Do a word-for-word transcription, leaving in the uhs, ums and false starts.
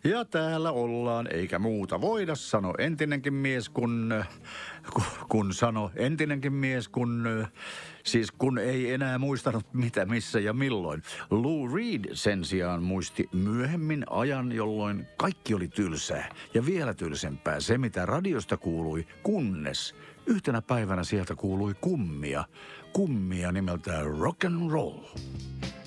Ja täällä ollaan, eikä muuta voida, sano entinenkin mies, kun, kun sano entinenkin mies, kun, siis kun ei enää muistanut mitä, missä ja milloin. Lou Reed sen sijaan muisti myöhemmin ajan, jolloin kaikki oli tylsää ja vielä tylsempää se, mitä radiosta kuului, kunnes yhtenä päivänä sieltä kuului kummia, kummia nimeltään rock and roll.